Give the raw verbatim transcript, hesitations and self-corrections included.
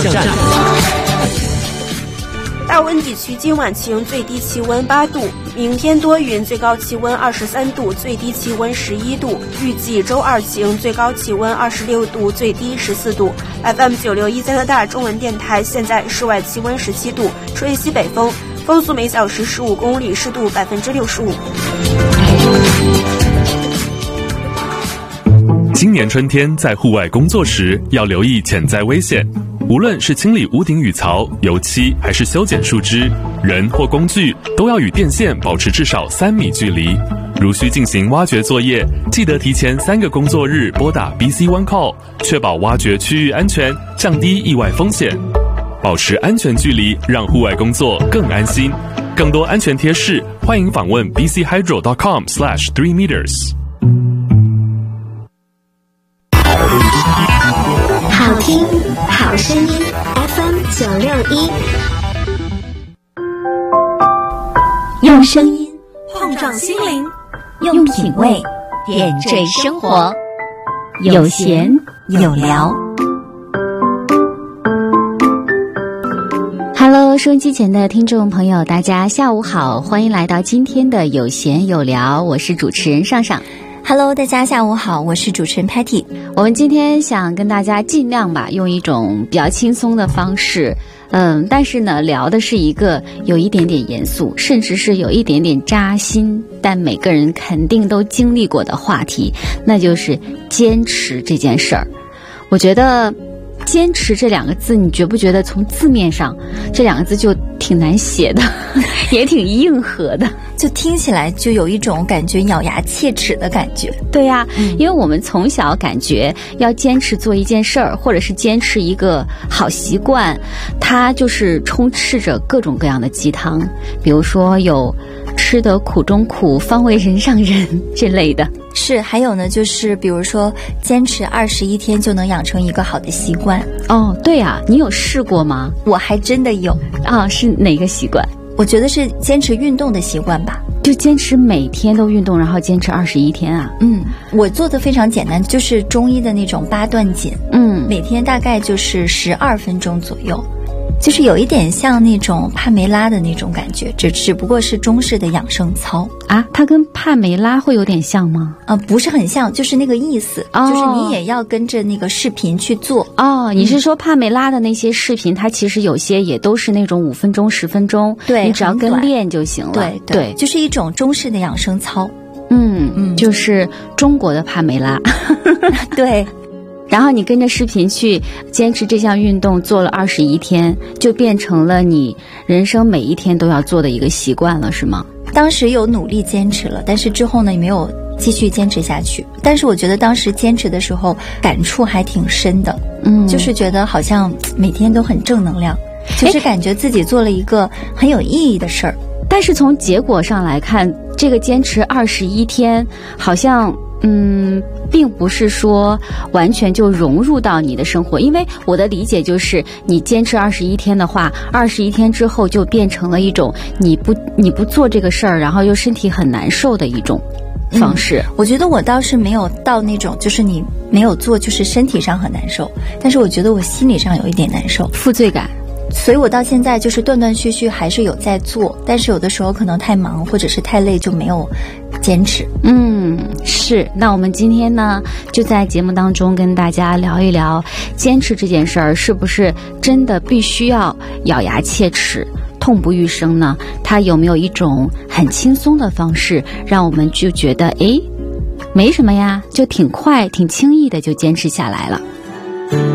站。 大温地区今晚晴，最低气温八度，明天多云，最高气温二十三度，最低气温十一度。预计周二晴，最高气温二十六度，最低十四度。F M 九六一加拿大中文电台，现在室外气温十七度，吹西北风，风速每小时十五公里，湿度百分之六十五。 今年春天在户外工作时要留意潜在危险，无论是清理屋顶雨槽、油漆，还是修剪树枝，人或工具都要与电线保持至少三米距离。如需进行挖掘作业，记得提前三个工作日拨打 B C One Call， 确保挖掘区域安全，降低意外风险。保持安全距离，让户外工作更安心。更多安全贴士，欢迎访问 b c hydro dot com slash three meters。 好听，好声音 ，F M 九六一，用声音碰撞心灵， 用品味点缀生活，有闲有聊。 Hello， 收音机前的听众朋友，大家下午好，欢迎来到今天的有闲有聊，我是主持人上上。 Hello， 大家下午好，我是主持人 Patty。 我们今天想跟大家尽量吧，用一种比较轻松的方式，嗯，但是呢，聊的是一个有一点点严肃，甚至是有一点点扎心，但每个人肯定都经历过的话题，那就是坚持这件事儿。我觉得坚持这两个字，你觉不觉得从字面上这两个字就挺难写的，也挺硬核的， 就听起来就有一种感觉咬牙切齿的感觉。 对呀、嗯，因为我们从小感觉要坚持做一件事儿，或者是坚持一个好习惯，它就是充斥着各种各样的鸡汤，比如说有吃得苦中苦，方为人上人这类的。 是，还有呢，就是比如说坚持二十一天就能养成一个好的习惯。 哦，对啊，你有试过吗？ 我还真的有啊，是哪个习惯？ 我觉得是坚持运动的习惯吧。 就坚持每天都运动，然后坚持二十一天啊？ 嗯，我做的非常简单，就是中医的那种八段锦。 嗯， 每天大概就是十二分钟左右。就是有一点像那种帕梅拉的那种感觉，只只不过是中式的养生操啊。它跟帕梅拉会有点像吗？ 啊、呃，不是很像，就是那个意思、哦、就是你也要跟着那个视频去做。 哦，你是说帕梅拉的那些视频、嗯、它其实有些也都是那种五分钟十分钟， 对， 你只要跟练就行了。 对 对, 对，就是一种中式的养生操。 嗯嗯，就是中国的帕梅拉。 对。 然后你跟着视频去坚持这项运动，做了二十一天，就变成了你人生每一天都要做的一个习惯了，是吗？ 当时有努力坚持了，但是之后呢也没有继续坚持下去。但是我觉得当时坚持的时候感触还挺深的，嗯，就是觉得好像每天都很正能量，就是感觉自己做了一个很有意义的事儿。 但是从结果上来看，这个坚持二十一天好像嗯，并不是说完全就融入到你的生活，因为我的理解就是你坚持二十一天的话，二十一天之后就变成了一种你不你不做这个事儿，然后又身体很难受的一种方式、 嗯、我觉得我倒是没有到那种就是你没有做就是身体上很难受，但是我觉得我心理上有一点难受， 负罪感。 所以我到现在就是断断续续还是有在做，但是有的时候可能太忙或者是太累就没有坚持。 嗯，是。那我们今天呢就在节目当中跟大家聊一聊坚持这件事儿是不是真的必须要咬牙切齿痛不欲生呢？它有没有一种很轻松的方式让我们就觉得诶没什么呀，就挺快挺轻易的就坚持下来了。